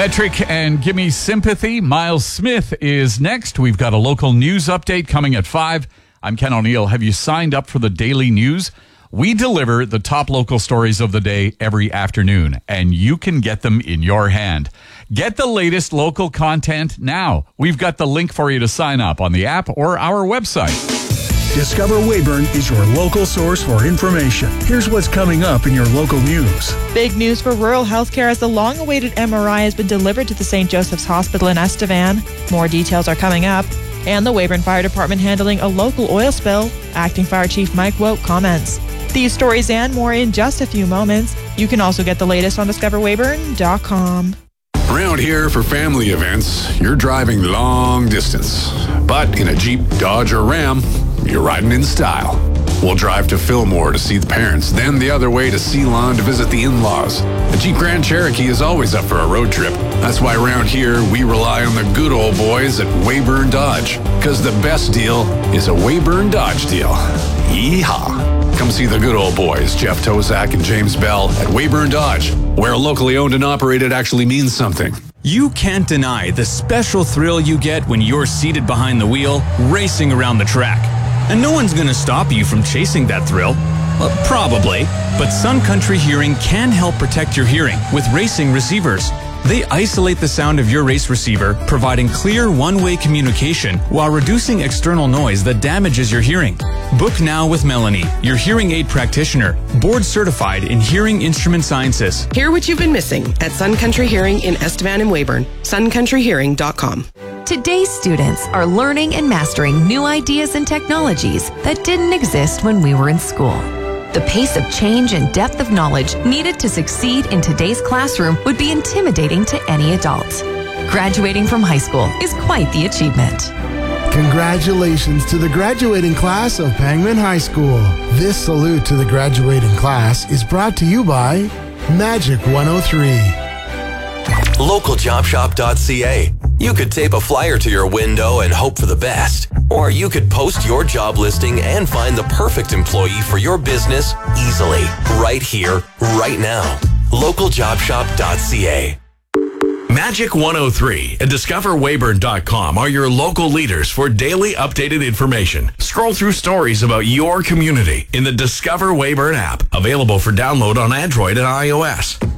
Metric and Gimme Sympathy. Miles Smith is next. We've got a local news update coming at 5. I'm Ken O'Neill. Have you signed up for the daily news? We deliver the top local stories of the day every afternoon, and you can get them in your hand. Get the latest local content now. We've got the link for you to sign up on the app or our website. Discover Weyburn is your local source for information. Here's what's coming up in your local news. Big news for rural healthcare as the long-awaited MRI has been delivered to the St. Joseph's Hospital in Estevan. More details are coming up. And the Weyburn Fire Department handling a local oil spill. Acting Fire Chief Mike Woke comments. These stories and more in just a few moments. You can also get the latest on discoverweyburn.com. Around here for family events, you're driving long distance. But in a Jeep, Dodge, or Ram, you're riding in style. We'll drive to Fillmore to see the parents, then the other way to Ceylon to visit the in-laws. The Jeep Grand Cherokee is always up for a road trip. That's why around here, we rely on the good old boys at Weyburn Dodge. Because the best deal is a Weyburn Dodge deal. Yeehaw! Come see the good old boys, Jeff Tozak and James Bell, at Weyburn Dodge, where locally owned and operated actually means something. You can't deny the special thrill you get when you're seated behind the wheel, racing around the track. And no one's gonna stop you from chasing that thrill. Well, probably. But Sun Country Hearing can help protect your hearing with racing receivers. They isolate the sound of your race receiver, providing clear one-way communication while reducing external noise that damages your hearing. Book now with Melanie, your hearing aid practitioner, board certified in hearing instrument sciences. Hear what you've been missing at Sun Country Hearing in Estevan and Weyburn. suncountryhearing.com. Today's students are learning and mastering new ideas and technologies that didn't exist when we were in school. The pace of change and depth of knowledge needed to succeed in today's classroom would be intimidating to any adult. Graduating from high school is quite the achievement. Congratulations to the graduating class of Pangman High School. This salute to the graduating class is brought to you by Magic 103. LocalJobShop.ca. You could tape a flyer to your window and hope for the best. Or you could post your job listing and find the perfect employee for your business easily. Right here, right now. LocalJobShop.ca. Magic 103 and DiscoverWeyburn.com are your local leaders for daily updated information. Scroll through stories about your community in the Discover Weyburn app, available for download on Android and iOS.